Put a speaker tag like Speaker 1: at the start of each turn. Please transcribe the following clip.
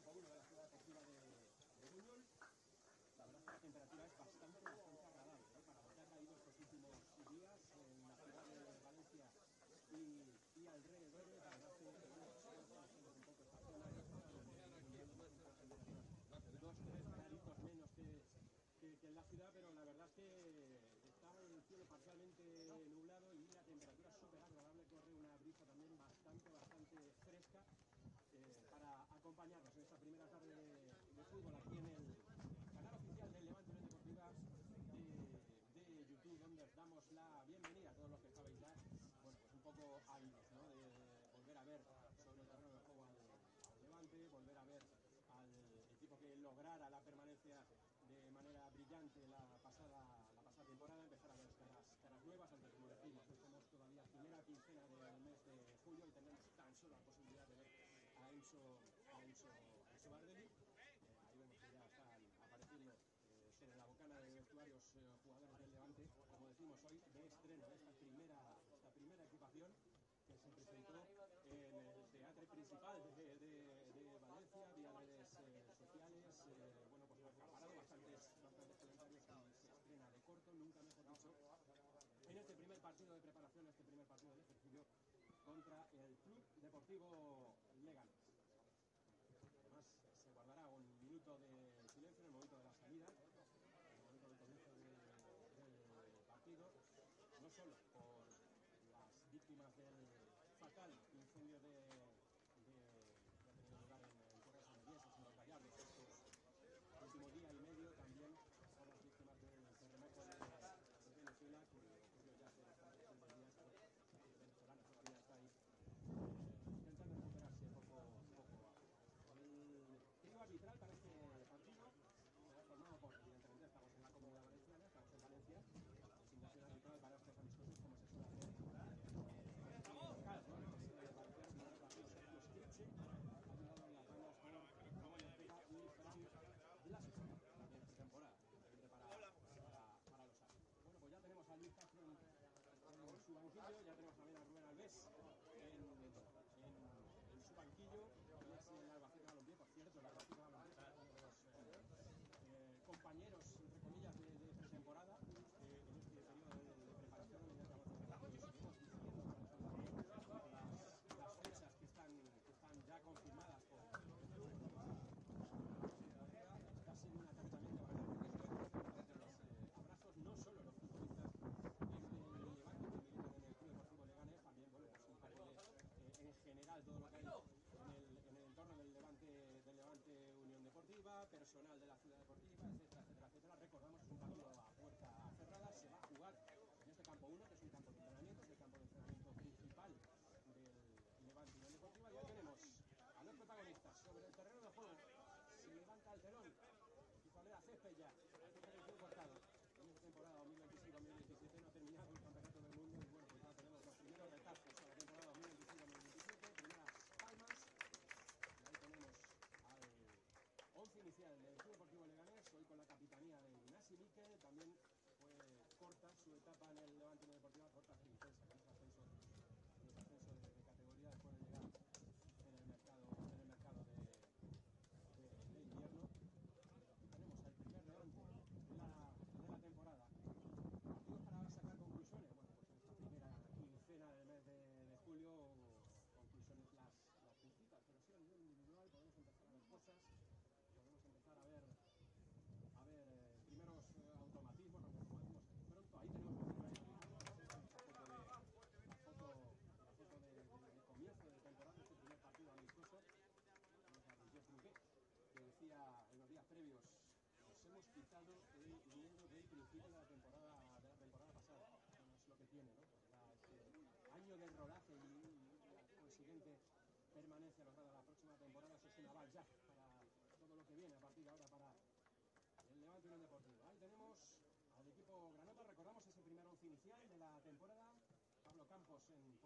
Speaker 1: campo 1 de la ciudad deportiva de Buñol. La verdad es que la temperatura es bastante agradable, ¿eh? Para lo que ha caído estos últimos días en la ciudad de Valencia y alrededores. La verdad es que un poco estacionarios, 2-3 graditos menos que en la ciudad, pero la verdad es que está el cielo parcialmente nublado y la temperatura es súper agradable. Corre una brisa también bastante fresca para acompañarnos en esta primera tarde de fútbol aquí en el canal oficial del Levante Unión Deportiva de YouTube, donde os damos la bienvenida a todos los que estabais ya, bueno, pues un poco ávidos, ¿no? De volver a ver sobre el terreno de juego al Levante, volver a ver al equipo que lograra la permanencia de manera brillante la pasada temporada, empezar a ver caras nuevas, aunque como decimos, estamos todavía primera quincena del mes de julio y tenemos tan solo la posibilidad de ver a Enzo Bardelli. Ahí vemos que ya están apareciendo sobre la bocana de vestuarios jugadores del Levante, como decimos hoy, de estreno de esta primera equipación que se presentó en el teatro principal de Valencia, vía redes sociales. Bueno, pues ha acaparado bastantes comentarios y se estrena de corto, nunca mejor dicho, en este primer partido de preparación, este primer partido del ejercicio contra el Club Deportivo Leganés. Además, se guardará un minuto de silencio en el momento de la salida, en el momento del comienzo del partido, no solo por las víctimas del fatal incendio que ha tenido lugar en Torres Andrieses, en Los Gallardos, estos últimos día y medio, también por las víctimas del terremoto de Venezuela, que ocurrió ya hace bastantes días. El venezolano todavía está ahí intentando recuperarse poco a poco. El trío arbitral para este partido será formado por, evidentemente, estamos en la Comunidad Valenciana, estamos en Valencia, designación arbitral para estos amistosos, como se suele hacer local, ¿no? En el partido Sergio Scriche, ayudado en las bandas por Ramón Ortega y Fran Blasco, de pretemporada, para los árbitros. Bueno, pues ya tenemos a Luis Castro en su banquillo, ya tenemos también a Rubén Alves en su banquillo, y es el Albacete Balompié, por cierto, el Albacete Balompié es uno de los compañeros, entre comillas, de pretemporada en este periodo de preparación. Ya estamos diciendo cuáles son también las fechas que están ya confirmadas por está siendo una tarde también de bastante los abrazos, no solo los futbolistas del Levante que militan en el Club Deportivo Leganés, también, bueno, pues un poco en general todo lo que hay en el entorno del Levante Unión Deportiva, personal de la Ciudad Deportiva, etcétera. Recordamos que es un partido a puerta cerrada, se va a jugar en este campo 1, que es un campo de entrenamiento, es el campo de entrenamiento principal del Levante Unión Deportiva. Ya tenemos a los protagonistas sobre el terreno de juego. Se levanta el telón y Falera Césped ya, cortado. En esta temporada 2026-2027 no ha terminado el Campeonato del Mundo y bueno, pues ya tenemos los primeros retazos a la temporada 2026-2027, primeras palmas, y ahí tenemos al 11 inicial del Club Deportivo Leganés, hoy con la capitanía de Ignasi Miquel. También fue corta su etapa en el Levante Unión Deportiva, corta pero intensa, con ese ascenso de categoría después de llegar en el mercado de invierno. Tenemos el primer Levante de la temporada. Partidos para sacar conclusiones. Bueno, pues en esta primera quincena del mes de julio, conclusiones las justitas, pero sí a nivel individual podemos empezar a ver cosas, podemos empezar a ver primeros automatismos, aunque como decimos pronto, ahí tenemos la foto de comienzo de temporada, este primer partido amistoso. Que decía en los días previos, nos hemos quitado el miedo del principio de la temporada pasada. Bueno, es lo que tiene, ¿no? Este año de rodaje y la consiguiente permanencia lograda la próxima temporada, eso es un aval ya para todo lo que viene a partir de ahora para el Levante Unión Deportiva. Ahí tenemos al equipo granota, recordamos ese primer once inicial de la temporada. Pablo Campos en